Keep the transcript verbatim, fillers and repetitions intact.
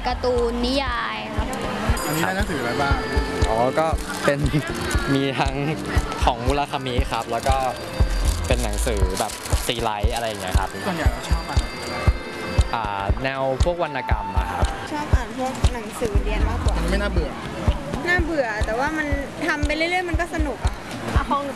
การ์ตูนนิยายครับอันนี้ได้หนังสืออะไรบ้างอ๋อก็เป็นมีทั้งของมุราคามิครับแล้วก็เป็นหนังสือแบบซีไลท์อะไรอย่างเงี้ยครับส่วนใหญ่เราชอบอ่านหนังสืออะไรอ่าแนวพวกวรรณกรรมอะครับชอบอ่านพวกหนังสือเรียนมากกว่ามันไม่น่าเบื่อน่าเบื่อแต่ว่ามันทำไปเรื่อยๆมันก็สนุกอะของ